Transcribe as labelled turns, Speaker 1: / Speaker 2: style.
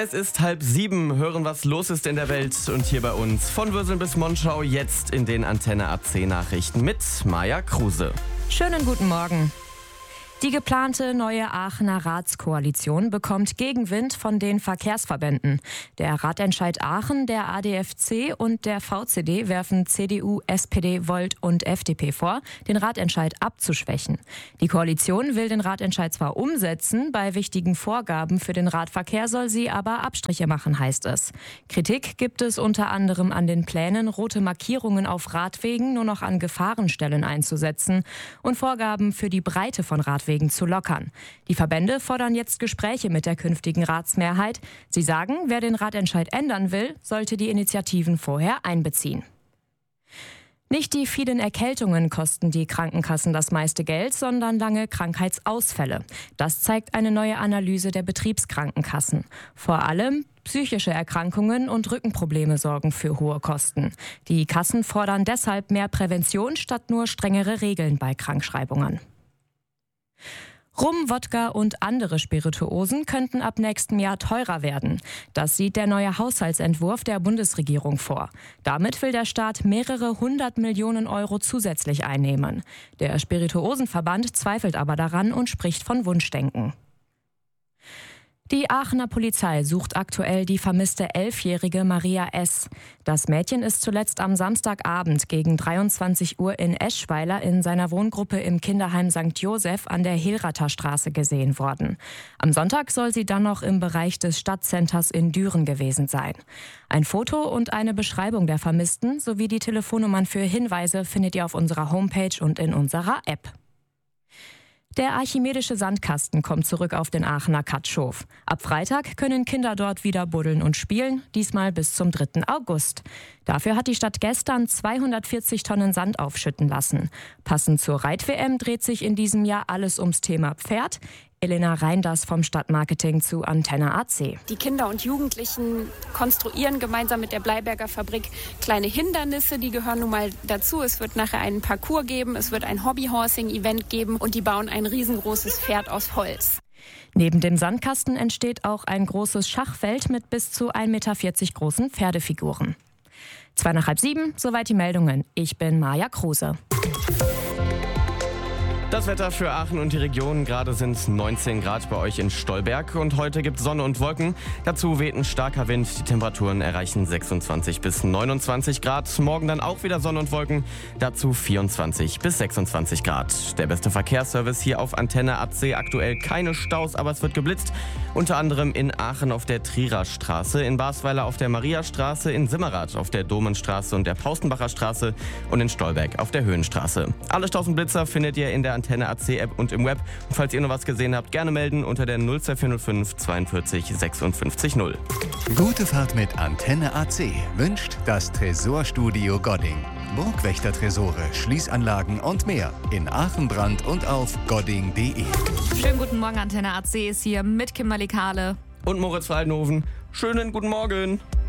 Speaker 1: Es ist 6:30, hören, was los ist in der Welt und hier bei uns. Von Würseln bis Monschau, jetzt in den Antenne AC Nachrichten mit Maja Kruse.
Speaker 2: Schönen guten Morgen. Die geplante neue Aachener Ratskoalition bekommt Gegenwind von den Verkehrsverbänden. Der Ratentscheid Aachen, der ADFC und der VCD werfen CDU, SPD, Volt und FDP vor, den Ratentscheid abzuschwächen. Die Koalition will den Ratentscheid zwar umsetzen, bei wichtigen Vorgaben für den Radverkehr soll sie aber Abstriche machen, heißt es. Kritik gibt es unter anderem an den Plänen, rote Markierungen auf Radwegen nur noch an Gefahrenstellen einzusetzen und Vorgaben für die Breite von Radwegen zu lockern. Die Verbände fordern jetzt Gespräche mit der künftigen Ratsmehrheit. Sie sagen, wer den Ratentscheid ändern will, sollte die Initiativen vorher einbeziehen. Nicht die vielen Erkältungen kosten die Krankenkassen das meiste Geld, sondern lange Krankheitsausfälle. Das zeigt eine neue Analyse der Betriebskrankenkassen. Vor allem psychische Erkrankungen und Rückenprobleme sorgen für hohe Kosten. Die Kassen fordern deshalb mehr Prävention statt nur strengere Regeln bei Krankschreibungen. Rum, Wodka und andere Spirituosen könnten ab nächstem Jahr teurer werden. Das sieht der neue Haushaltsentwurf der Bundesregierung vor. Damit will der Staat mehrere 100 Millionen Euro zusätzlich einnehmen. Der Spirituosenverband zweifelt aber daran und spricht von Wunschdenken. Die Aachener Polizei sucht aktuell die vermisste 11-jährige Maria S. Das Mädchen ist zuletzt am Samstagabend gegen 23 Uhr in Eschweiler in seiner Wohngruppe im Kinderheim St. Joseph an der Hilrater Straße gesehen worden. Am Sonntag soll sie dann noch im Bereich des Stadtcenters in Düren gewesen sein. Ein Foto und eine Beschreibung der Vermissten sowie die Telefonnummern für Hinweise findet ihr auf unserer Homepage und in unserer App. Der archimedische Sandkasten kommt zurück auf den Aachener Katschof. Ab Freitag können Kinder dort wieder buddeln und spielen, diesmal bis zum 3. August. Dafür hat die Stadt gestern 240 Tonnen Sand aufschütten lassen. Passend zur Reit-WM dreht sich in diesem Jahr alles ums Thema Pferd. Elena Reinders vom Stadtmarketing zu Antenne AC.
Speaker 3: Die Kinder und Jugendlichen konstruieren gemeinsam mit der Bleiberger Fabrik kleine Hindernisse, die gehören nun mal dazu. Es wird nachher einen Parcours geben, es wird ein Hobbyhorsing-Event geben und die bauen ein riesengroßes Pferd aus Holz.
Speaker 2: Neben dem Sandkasten entsteht auch ein großes Schachfeld mit bis zu 1,40 Meter großen Pferdefiguren. 6:55, soweit die Meldungen. Ich bin Maja Kruse.
Speaker 1: Das Wetter für Aachen und die Region. Gerade sind es 19 Grad bei euch in Stolberg und heute gibt es Sonne und Wolken. Dazu weht ein starker Wind. Die Temperaturen erreichen 26 bis 29 Grad. Morgen dann auch wieder Sonne und Wolken. Dazu 24 bis 26 Grad. Der beste Verkehrsservice hier auf Antenne AC. Aktuell keine Staus, aber es wird geblitzt. Unter anderem in Aachen auf der Trierer Straße, in Basweiler auf der Mariastraße, in Simmerath auf der Domenstraße und der Paustenbacher Straße und in Stolberg auf der Höhenstraße. Alle Staus und Blitzer findet ihr in der Antenne AC App und im Web. Und falls ihr noch was gesehen habt, gerne melden unter der 02405 42 56 0.
Speaker 4: Gute Fahrt mit Antenne AC wünscht das Tresorstudio Godding. Burgwächter-Tresore, Schließanlagen und mehr in Aachen, Brand und auf godding.de.
Speaker 5: Schönen guten Morgen, Antenne AC ist hier mit Kimberly Kahle
Speaker 1: Und Moritz Verhaldenhofen. Schönen guten Morgen.